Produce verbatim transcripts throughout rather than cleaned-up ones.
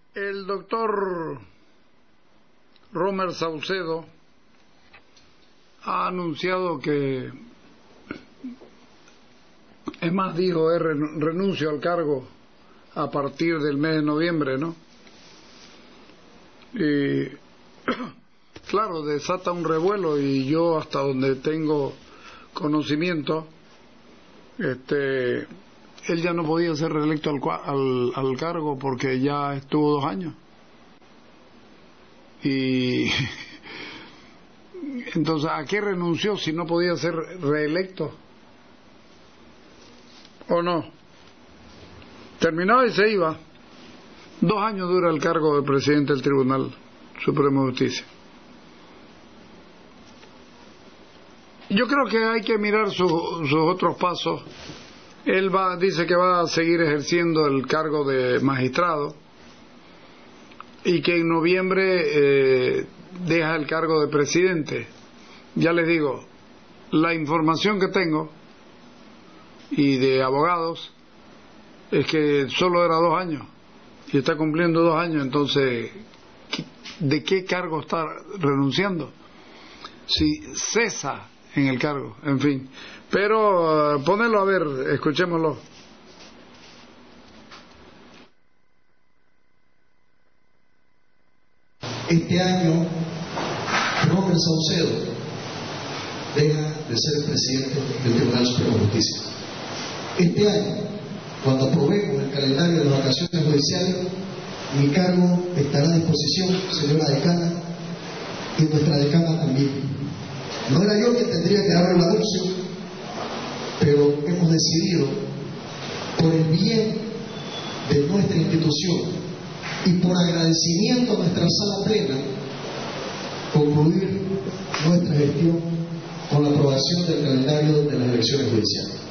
El doctor Romer Saucedo ha anunciado que, es más, dijo, es renuncio al cargo a partir del mes de noviembre, ¿no? Y claro, desata un revuelo, y yo, hasta donde tengo conocimiento, este él ya no podía ser reelecto al, al, al cargo porque ya estuvo dos años. Y entonces, ¿a qué renunció si no podía ser reelecto? ¿O no? Terminaba y se iba. Dos años dura el cargo de presidente del Tribunal Supremo de Justicia. Yo creo que hay que mirar su, sus otros pasos. Él va, dice que va a seguir ejerciendo el cargo de magistrado y que en noviembre eh, deja el cargo de presidente. Ya les digo, la información que tengo y de abogados es que solo era dos años y está cumpliendo dos años. Entonces, ¿de qué cargo está renunciando? Si cesa en el cargo, en fin. Pero uh, ponelo a ver, escuchémoslo. Este año, Romer Saucedo deja de ser el presidente del Tribunal Supremo de Justicia. Este año, cuando aprobemos el calendario de las vacaciones judiciales, mi cargo estará a disposición, señora decana, y nuestra decana también. No era yo quien tendría que dar el anuncio, pero hemos decidido, por el bien de nuestra institución y por agradecimiento a nuestra sala plena, concluir nuestra gestión con la aprobación del calendario de las elecciones judiciales.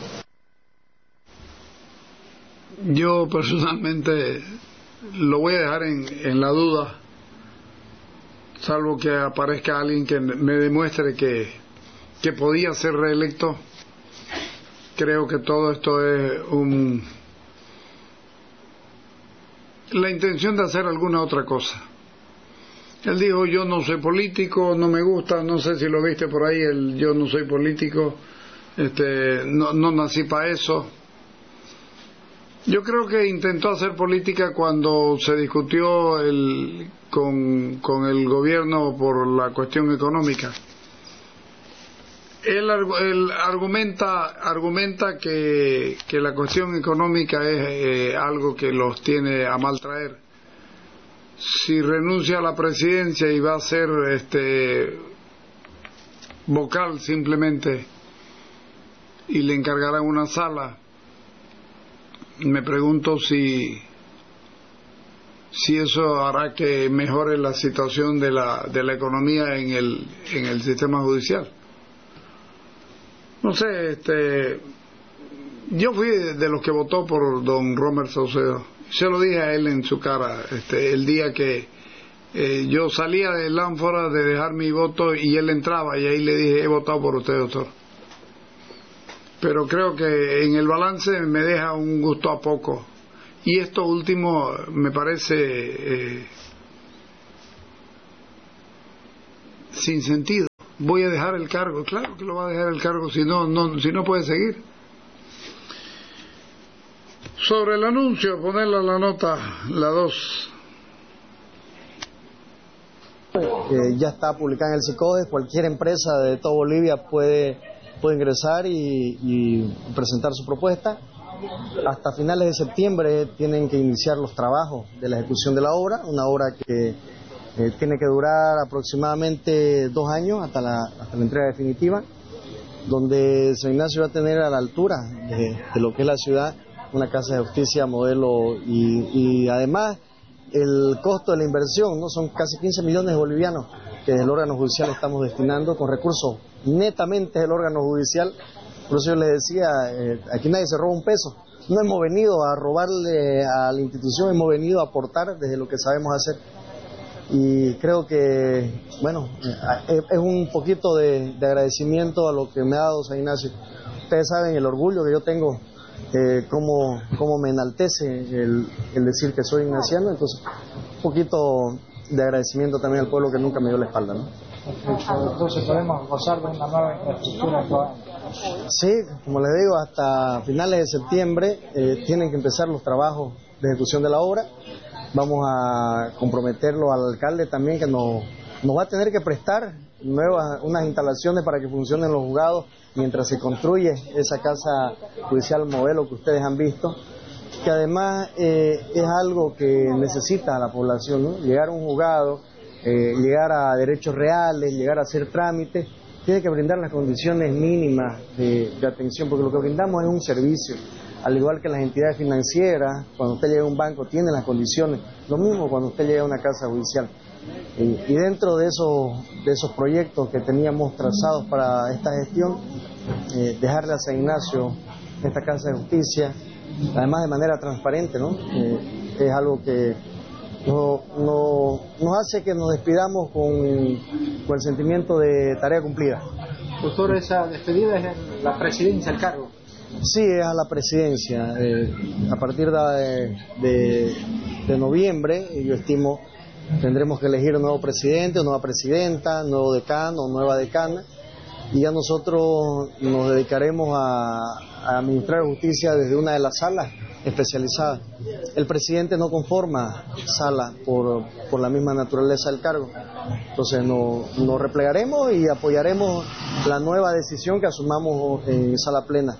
Yo personalmente lo voy a dejar en, en la duda, salvo que aparezca alguien que me demuestre que, que podía ser reelecto. Creo que todo esto es un la intención de hacer alguna otra cosa. Él dijo: yo no soy político, no me gusta, no sé si lo viste por ahí, el yo no soy político, este no, no nací para eso. Yo creo que intentó hacer política cuando se discutió el, con, con el gobierno por la cuestión económica. Él, él argumenta argumenta que, que la cuestión económica es eh, algo que los tiene a mal traer. Si renuncia a la presidencia y va a ser este vocal simplemente y le encargarán una sala, me pregunto si si eso hará que mejore la situación de la de la economía en el en el sistema judicial. No sé, este, yo fui de los que votó por don Romer Saucedo. Se lo dije a él en su cara, este, el día que eh, yo salía del ánfora de dejar mi voto y él entraba, y ahí le dije: he votado por usted, doctor. Pero creo que en el balance me deja un gusto a poco. Y esto último me parece eh, sin sentido. Voy a dejar el cargo. Claro que lo va a dejar el cargo, si no, no, si no puede seguir. Sobre el anuncio, ponerla la nota, la dos. Eh, ya está publicada en el SICODES. Cualquier empresa de toda Bolivia puede, puede ingresar y, y presentar su propuesta. Hasta finales de septiembre tienen que iniciar los trabajos de la ejecución de la obra, una obra que Eh, tiene que durar aproximadamente dos años hasta la, hasta la entrega definitiva, donde San Ignacio va a tener a la altura de, de lo que es la ciudad una casa de justicia modelo, y, y además el costo de la inversión, ¿no? Son casi quince millones de bolivianos que desde el órgano judicial estamos destinando con recursos netamente del órgano judicial. Por eso yo les decía, eh, aquí nadie se roba un peso. No hemos venido a robarle a la institución, hemos venido a aportar desde lo que sabemos hacer. Y creo que, bueno, es un poquito de, de agradecimiento a lo que me ha dado San Ignacio. Ustedes saben el orgullo que yo tengo, eh, cómo, cómo me enaltece el, el decir que soy ignaciano. Entonces, un poquito de agradecimiento también al pueblo que nunca me dio la espalda, ¿no? Entonces podemos gozar de una nueva infraestructura en Cobán. Sí, como les digo, hasta finales de septiembre eh, tienen que empezar los trabajos de ejecución de la obra. Vamos a comprometerlo al alcalde también, que nos, nos va a tener que prestar nuevas unas instalaciones para que funcionen los juzgados mientras se construye esa casa judicial modelo que ustedes han visto, que además eh, es algo que necesita la población, ¿no? Llegar a un juzgado, eh, llegar a derechos reales, llegar a hacer trámites, tiene que brindar las condiciones mínimas de, de atención, porque lo que brindamos es un servicio, al igual que las entidades financieras. Cuando usted llega a un banco tiene las condiciones, lo mismo cuando usted llega a una casa judicial. Y, y dentro de esos, de esos proyectos que teníamos trazados para esta gestión, eh, dejarle a San Ignacio esta casa de justicia, además de manera transparente, ¿no? Eh, es algo que no, no, nos hace que nos despidamos con, con el sentimiento de tarea cumplida. Doctor, esa despedida es en la presidencia, el cargo. Sí, es a la presidencia. Eh, a partir de, de, de noviembre, yo estimo, tendremos que elegir un nuevo presidente, una nueva presidenta, nuevo decano, nueva decana, y ya nosotros nos dedicaremos a, a administrar justicia desde una de las salas especializadas. El presidente no conforma sala por, por la misma naturaleza del cargo. Entonces nos, nos replegaremos y apoyaremos la nueva decisión que asumamos en sala plena.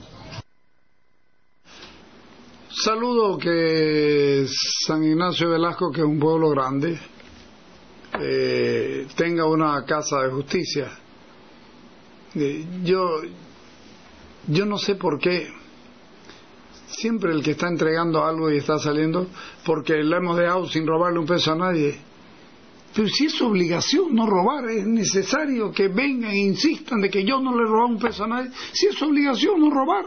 Saludo que San Ignacio Velasco, que es un pueblo grande, eh, tenga una casa de justicia. Eh, yo, yo no sé por qué siempre el que está entregando algo y está saliendo, porque lo hemos dejado sin robarle un peso a nadie. Pero si es obligación no robar, es necesario que vengan e insistan de que yo no le he robado un peso a nadie. Si es obligación no robar.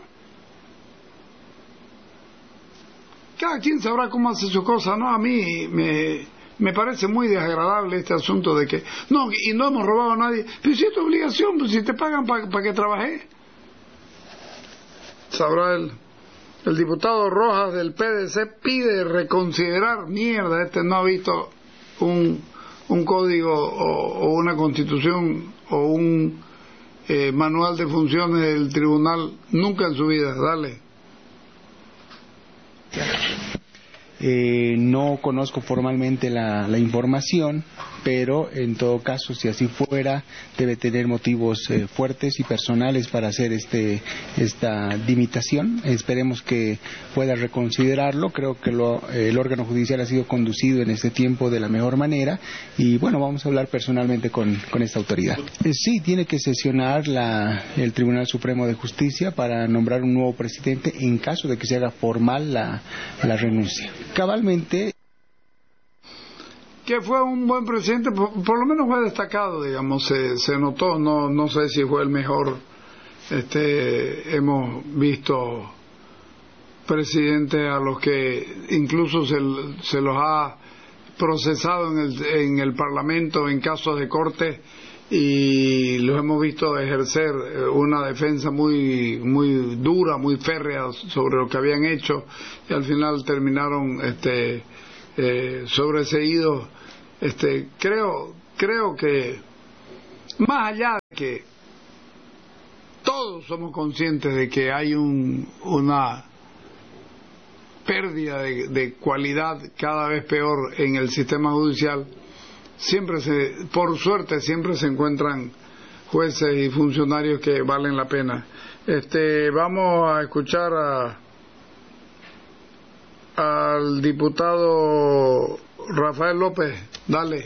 Cada quien sabrá cómo hace su cosa, ¿no? A mí me, me parece muy desagradable este asunto de que, no, y no hemos robado a nadie. Pero si es tu obligación, pues si te pagan para pa que trabajé. Sabrá el, el diputado Rojas del P D C pide reconsiderar, mierda, este no ha visto un, un código o, o una constitución o un eh, manual de funciones del tribunal nunca en su vida. Dale. Eh, no conozco formalmente la, la información, pero en todo caso, si así fuera, debe tener motivos eh, fuertes y personales para hacer este esta dimitación. Esperemos que pueda reconsiderarlo. Creo que lo, eh, el órgano judicial ha sido conducido en este tiempo de la mejor manera y bueno, vamos a hablar personalmente con, con esta autoridad. Eh, sí, tiene que sesionar la, el Tribunal Supremo de Justicia para nombrar un nuevo presidente en caso de que se haga formal la, la renuncia. Cabalmente. Que fue un buen presidente, por, por lo menos fue destacado, digamos, se, se notó, no, no sé si fue el mejor. Este, hemos visto presidentes a los que incluso se, se los ha procesado en el, en el Parlamento en casos de corte y los hemos visto ejercer una defensa muy muy dura, muy férrea sobre lo que habían hecho y al final terminaron este eh, sobreseídos. Este, creo creo que más allá de que todos somos conscientes de que hay un, una pérdida de, de cualidad cada vez peor en el sistema judicial, siempre se, por suerte siempre se encuentran jueces y funcionarios que valen la pena. Este, vamos a escuchar a al diputado Rafael López. Dale.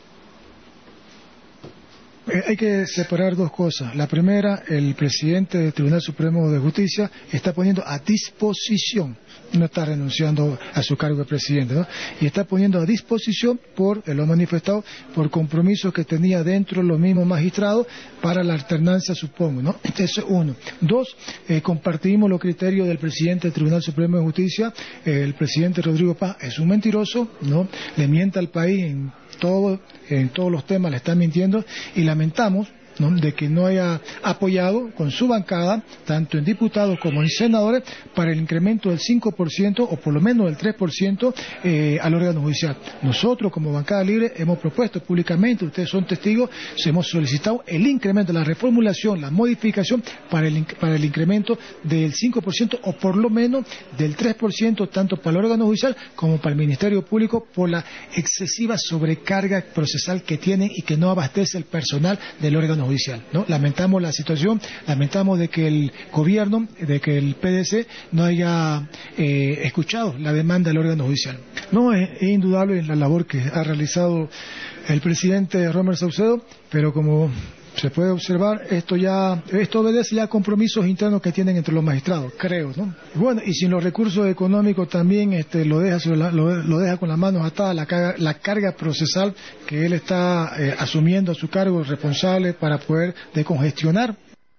Eh, hay que separar dos cosas. La primera, el presidente del Tribunal Supremo de Justicia está poniendo a disposición, no está renunciando a su cargo de presidente, ¿no? Y está poniendo a disposición, por, él lo ha manifestado, por compromisos que tenía dentro los mismos magistrados para la alternancia, supongo, ¿no? Eso es uno. Dos, eh, compartimos los criterios del presidente del Tribunal Supremo de Justicia. Eh, el presidente Rodrigo Paz es un mentiroso, ¿no? Le miente al país en todo, en todos los temas, le está mintiendo y lamentamos ¿no?, de que no haya apoyado con su bancada, tanto en diputados como en senadores, para el incremento del cinco por ciento o por lo menos del tres por ciento eh, al órgano judicial. Nosotros, como bancada libre, hemos propuesto públicamente, ustedes son testigos, hemos solicitado el incremento, la reformulación, la modificación para el, para el incremento del cinco por ciento o por lo menos del tres por ciento, tanto para el órgano judicial como para el Ministerio Público, por la excesiva sobrecarga procesal que tienen y que no abastece el personal del órgano judicial, ¿no? Lamentamos la situación, lamentamos de que el gobierno, de que el P D C no haya eh, escuchado la demanda del órgano judicial. No, es, es indudable la labor que ha realizado el presidente Romer Saucedo, pero como se puede observar, esto ya esto obedece ya a compromisos internos que tienen entre los magistrados, creo, ¿no? Bueno, y sin los recursos económicos también este, lo deja sobre la, lo, lo deja con las manos atadas la carga, la carga procesal que él está eh, asumiendo a su cargo, responsable para poder decongestionar.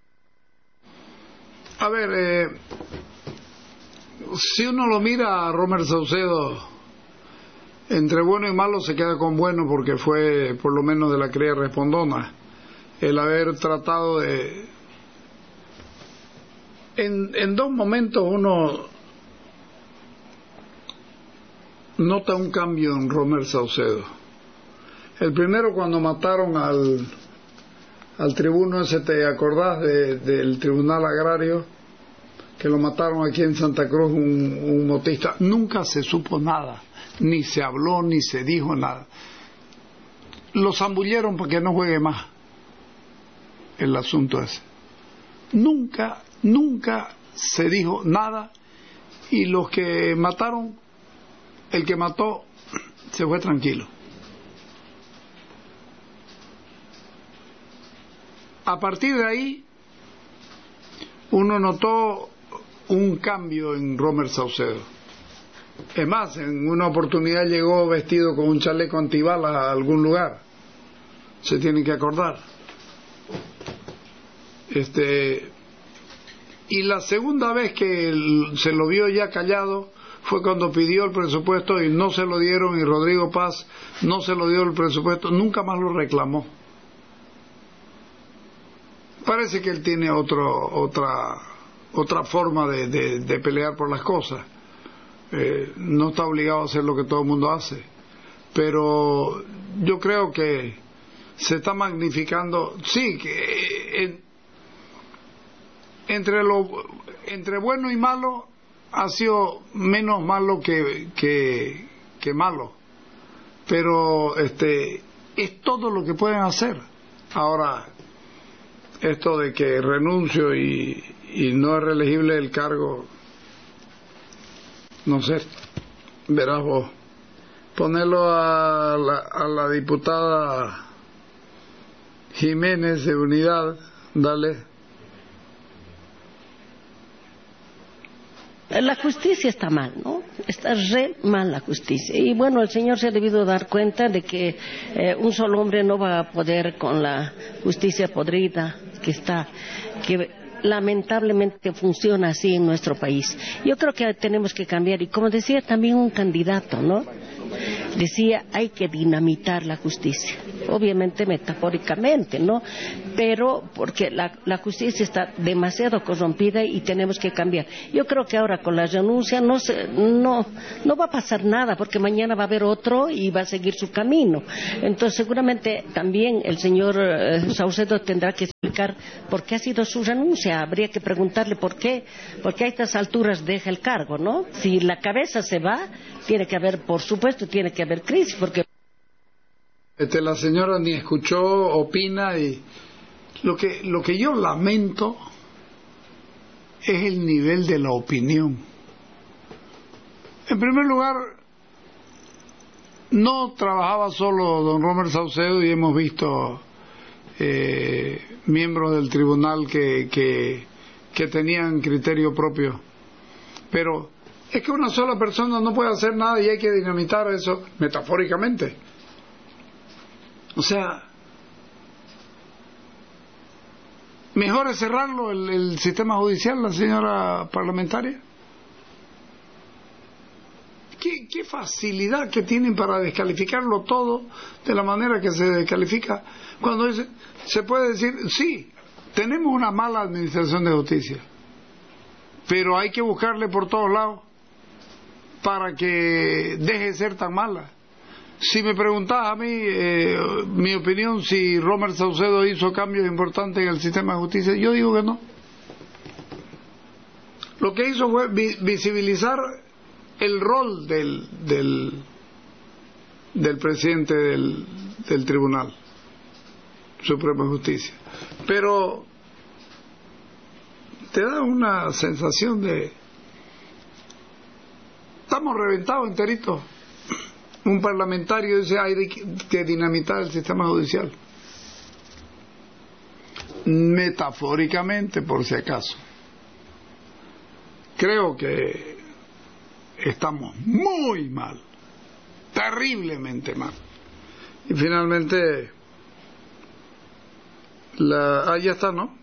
A ver, eh, si uno lo mira a Romer Saucedo, entre bueno y malo se queda con bueno, porque fue por lo menos de la cría respondona el haber tratado de... En, en dos momentos uno nota un cambio en Romer Saucedo. El primero, cuando mataron al, al tribuno ese, ¿te acordás de, del Tribunal Agrario? Que lo mataron aquí en Santa Cruz, un, un motista. Nunca se supo nada, ni se habló, ni se dijo nada. Lo zambulleron para que no juegue más el asunto ese. Nunca, nunca se dijo nada, y los que mataron, el que mató se fue tranquilo. A partir de ahí uno notó un cambio en Romer Saucedo. Es más, en una oportunidad llegó vestido con un chaleco antibalas a algún lugar, se tienen que acordar. Este, y la segunda vez que el, se lo vio ya callado fue cuando pidió el presupuesto y no se lo dieron, y Rodrigo Paz no se lo dio el presupuesto, nunca más lo reclamó. Parece que él tiene otro, otra, otra forma de, de, de pelear por las cosas. Eh, no está obligado a hacer lo que todo el mundo hace, pero yo creo que se está magnificando, sí, que en, entre lo entre bueno y malo ha sido menos malo que que, que malo, pero este es todo lo que pueden hacer. Ahora, esto de que renuncio y, y no es reelegible el cargo, no sé, verás vos. Ponerlo a la, a la diputada Jiménez de Unidad, dale. La justicia está mal, ¿no? Está re mal la justicia. Y bueno, el señor se ha debido dar cuenta de que eh, un solo hombre no va a poder con la justicia podrida que está, que lamentablemente funciona así en nuestro país. Yo creo que tenemos que cambiar, y como decía también un candidato, ¿no? Decía, hay que dinamitar la justicia, obviamente metafóricamente, ¿no? Pero porque la, la justicia está demasiado corrompida y tenemos que cambiar. Yo creo que ahora con la renuncia no, se, no, no va a pasar nada, porque mañana va a haber otro y va a seguir su camino. Entonces seguramente también el señor eh, Saucedo tendrá que explicar por qué ha sido su renuncia. Habría que preguntarle por qué, porque a estas alturas deja el cargo, ¿no? Si la cabeza se va, tiene que haber, por supuesto, tiene que haber crisis, porque este, la señora ni escuchó, opina, y lo que lo que yo lamento es el nivel de la opinión. En primer lugar, no trabajaba solo don Romer Saucedo, y hemos visto eh, miembros del tribunal que, que que tenían criterio propio, pero es que una sola persona no puede hacer nada y hay que dinamitar eso metafóricamente. O sea, mejor es cerrarlo el, el sistema judicial, la señora parlamentaria. qué, qué facilidad que tienen para descalificarlo todo de la manera que se descalifica, cuando es, se puede decir, sí, tenemos una mala administración de justicia, pero hay que buscarle por todos lados para que deje de ser tan mala. Si me preguntás a mí, eh, mi opinión, si Romer Saucedo hizo cambios importantes en el sistema de justicia, yo digo que no. Lo que hizo fue vi visibilizar el rol del, del, del presidente del, del Tribunal Supremo de Justicia. Pero te da una sensación de... Estamos reventados enteritos. Un parlamentario dice hay que dinamitar el sistema judicial. Metafóricamente, por si acaso. Creo que estamos muy mal, terriblemente mal. Y finalmente, la, ah, ya está, ¿no?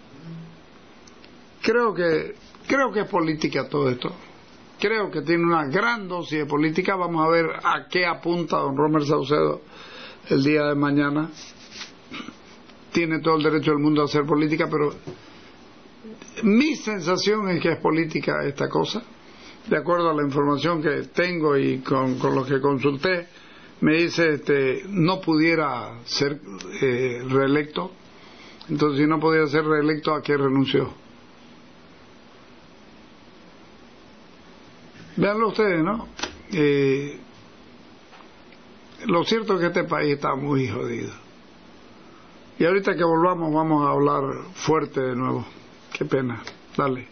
Creo que, creo que es política todo esto. Creo que tiene una gran dosis de política. Vamos a ver a qué apunta don Romer Saucedo el día de mañana. Tiene todo el derecho del mundo a hacer política, pero mi sensación es que es política esta cosa. De acuerdo a la información que tengo y con, con lo que consulté, me dice este no pudiera ser eh, reelecto. Entonces, si no podía ser reelecto, ¿a qué renunció? Véanlo ustedes, ¿no? Eh, lo cierto es que este país está muy jodido. Y ahorita que volvamos vamos a hablar fuerte de nuevo. Qué pena. Dale.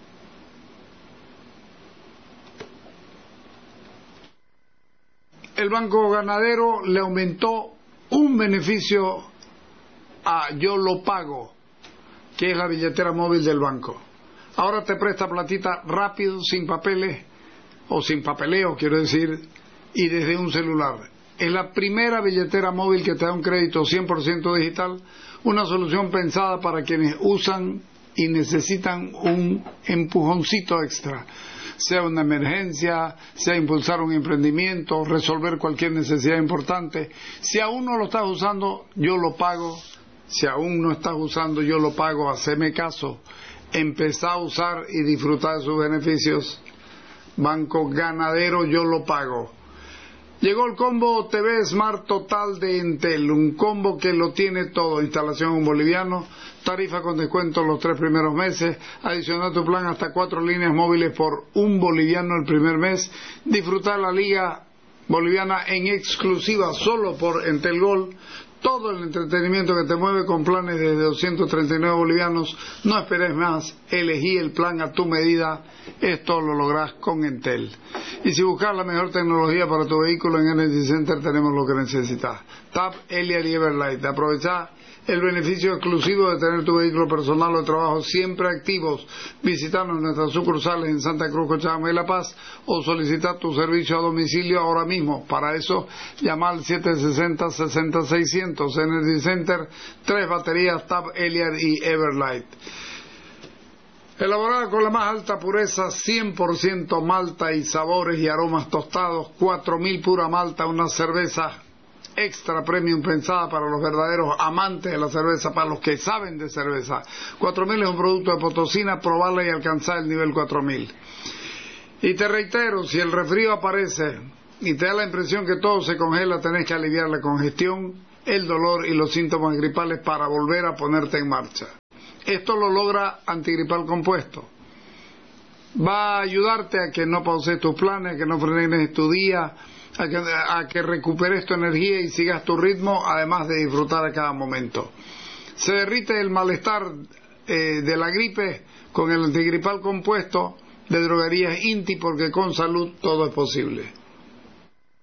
El Banco Ganadero le aumentó un beneficio a Yo Lo Pago, que es la billetera móvil del banco. Ahora te presta platita rápido, sin papeles, o sin papeleo, quiero decir, y desde un celular. Es la primera billetera móvil que te da un crédito cien por ciento digital, una solución pensada para quienes usan y necesitan un empujoncito extra, sea una emergencia, sea impulsar un emprendimiento, resolver cualquier necesidad importante. Si aún no lo estás usando, Yo Lo Pago. Si aún no estás usando Yo Lo Pago, haceme caso, empezá a usar y disfrutar de sus beneficios. Banco Ganadero, Yo Lo Pago. Llegó el combo T V Smart Total de Entel, un combo que lo tiene todo: instalación en boliviano, tarifa con descuento los tres primeros meses, adicionar tu plan hasta cuatro líneas móviles por un boliviano el primer mes, disfrutar la liga boliviana en exclusiva solo por Entel Gol, todo el entretenimiento que te mueve con planes desde doscientos treinta y nueve bolivianos. No esperes más, elegí el plan a tu medida. Esto lo lográs con Entel. Y si buscas la mejor tecnología para tu vehículo, en Energy Center tenemos lo que necesitas. Tab, Eliar y Everlight. Aprovechá el beneficio exclusivo de tener tu vehículo personal o de trabajo siempre activos. Visítanos en nuestras sucursales en Santa Cruz, Cochabamba y La Paz, o solicita tu servicio a domicilio ahora mismo. Para eso, llama al siete seis cero, seis cero seiscientos. Energy Center, tres baterías Tab, Eliar y Everlight. Elaborada con la más alta pureza, cien por ciento malta y sabores y aromas tostados, cuatro mil pura malta, una cerveza extra premium pensada para los verdaderos amantes de la cerveza, para los que saben de cerveza. cuatro mil es un producto de Potosina, probarla y alcanzar el nivel cuatro mil. Y te reitero, si el resfrío aparece y te da la impresión que todo se congela, tenés que aliviar la congestión, el dolor y los síntomas gripales para volver a ponerte en marcha. Esto lo logra Antigripal Compuesto. Va a ayudarte a que no pauses tus planes, a que no frenes tu día, a que, a que recuperes tu energía y sigas tu ritmo, además de disfrutar a cada momento. Se derrite el malestar eh, de la gripe con el Antigripal Compuesto de Droguerías Inti, porque con salud todo es posible.